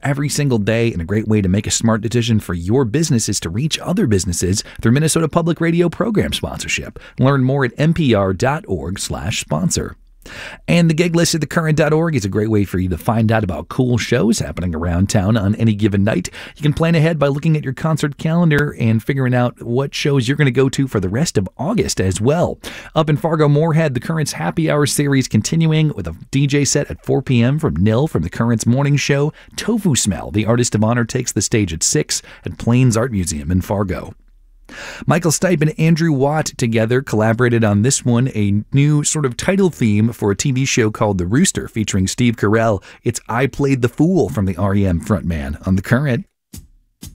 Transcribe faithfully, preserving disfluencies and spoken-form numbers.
every single day, and a great way to make a smart decision for your business is to reach other businesses through Minnesota Public Radio program sponsorship. Learn more at npr.org slash sponsor. And the gig list at the current dot org is a great way for you to find out about cool shows happening around town on any given night. You can plan ahead by looking at your concert calendar and figuring out what shows you're going to go to for the rest of August as well. Up in Fargo-Moorhead, the Current's Happy Hour series continuing with a D J set at four p.m. from Nil from the Current's morning show. Tofu Smell, the artist of honor, takes the stage at six at Plains Art Museum in Fargo. Michael Stipe and Andrew Watt together collaborated on this one, a new sort of title theme for a T V show called The Rooster featuring Steve Carell. It's I Played the Fool from the R E M frontman on The Current.